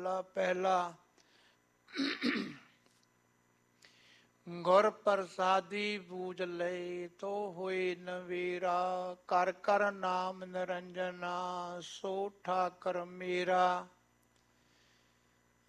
ਮਹੱਲਾ ਪਹਿਲਾ। ਗੁਰ ਪ੍ਰਸਾਦੀ ਬੂਝ ਲਏ ਤੋ ਹੋਏ ਨਵੇਰਾ, ਕਰ ਕਰ ਨਾਮ ਨਿਰੰਜਨਾ ਸੋ ਠਾਕਰ ਮੇਰਾ।